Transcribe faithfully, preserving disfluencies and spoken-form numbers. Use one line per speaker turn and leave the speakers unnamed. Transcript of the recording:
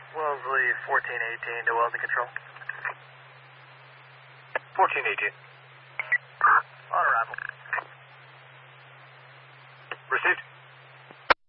Wellesley fourteen eighteen to Wellesley Control.
fourteen eighteen.
On arrival.
Received.